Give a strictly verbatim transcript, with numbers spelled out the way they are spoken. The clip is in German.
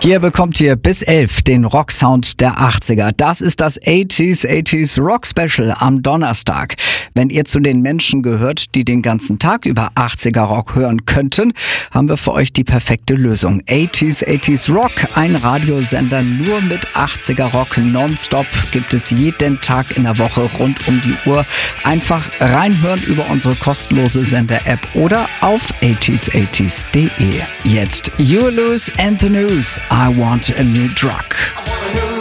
Hier bekommt ihr bis elf den Rocksound der achtziger. Das ist das achtziger achtziger Rock Special am Donnerstag. Wenn ihr zu den Menschen gehört, die den ganzen Tag über achtziger Rock hören könnten, haben wir für euch die perfekte Lösung. achtziger achtziger Rock, ein Radiosender nur mit achtziger Rock nonstop, gibt es jeden Tag in der Woche rund um die Uhr. Einfach reinhören über unsere kostenlose Sender-App oder auf achtziger achtziger punkt de. Jetzt You Lose and the News. I want a new drug.